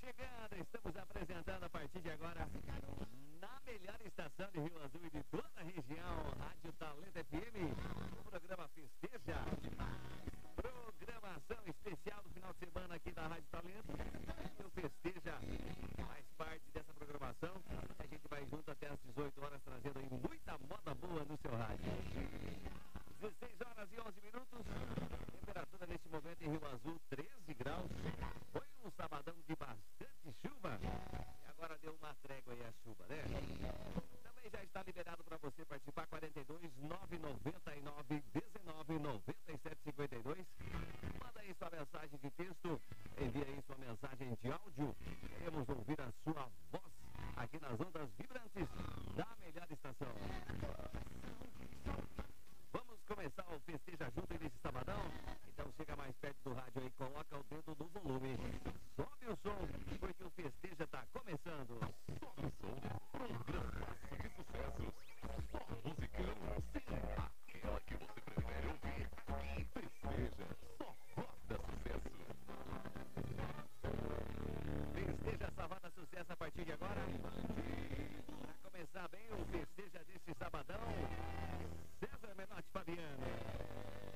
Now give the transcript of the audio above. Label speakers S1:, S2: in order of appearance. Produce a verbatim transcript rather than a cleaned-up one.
S1: chegando, estamos apresentando a partir de agora, na melhor estação de Rio Azul e de toda a região, Rádio Talento F M, o programa Festeja, programação especial do final de semana aqui da Rádio Talento. E o Festeja faz parte dessa programação. A gente vai junto até às dezoito horas, trazendo aí muita moda boa no seu rádio. dezesseis horas e onze minutos, temperatura neste momento em Rio Azul, treze graus. Foi um sabadão de bastante chuva e agora deu uma trégua aí a chuva, né? Também já está liberado para você participar, quarenta e dois, nove noventa e nove, dezenove, noventa e sete, cinquenta e dois. Manda aí sua mensagem de texto, envia aí sua mensagem de áudio. Queremos ouvir a sua voz aqui nas ondas vibrantes da melhor estação. Vamos começar o Festeja Junto nesse sabadão? Então chega mais perto do rádio aí, coloca o dedo no volume. Sobe o som, porque o Festeja está começando.
S2: Sobe o som, programaço de sucessos. Só musicão, sim, aquela que você prefere ouvir. E Festeja, só roda sucesso.
S1: Festeja essa roda sucesso a partir de agora. Para começar bem o Festeja desse sabadão, César Menotti Fabiano.